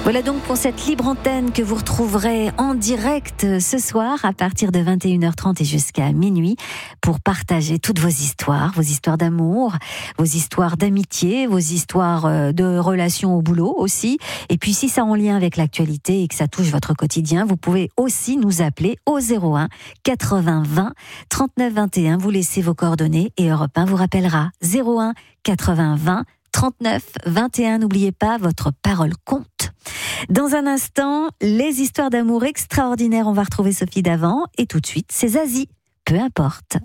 Voilà donc pour cette libre antenne que vous retrouverez en direct ce soir à partir de 21h30 et jusqu'à minuit pour partager toutes vos histoires d'amour, vos histoires d'amitié, vos histoires de relations au boulot aussi. Et puis si ça a en lien avec l'actualité et que ça touche votre quotidien, vous pouvez aussi nous appeler au 01 80 20 39 21. Vous laissez vos coordonnées et Europe 1 vous rappellera. 01 80 20 39 21. N'oubliez pas, votre parole compte. Dans un instant, les histoires d'amour extraordinaires. On va retrouver Sophie Davant et tout de suite, c'est Zazie. Peu importe.